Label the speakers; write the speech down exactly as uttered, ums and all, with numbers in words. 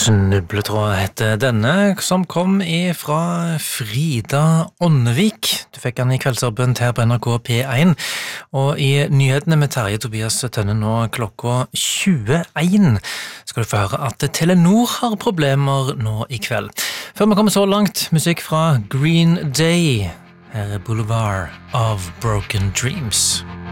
Speaker 1: Snubletråd heter denne, som kom fra Frida Ånnevik. Du fikk den i kveldsåpent her på N R K P én, og i nyhetene med Terje Tobias Tønne nå klokka tjueen skal du få høre at Telenor har problemer nå i kveld. Før vi kommer så langt, musikk fra Green Day. Her er Boulevard of Broken Dreams.